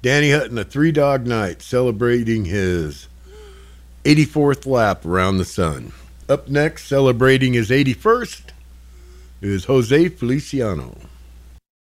Danny Hutton, a 3-dog night, celebrating his 84th lap around the sun. Up next, celebrating his 81st, is Jose Feliciano.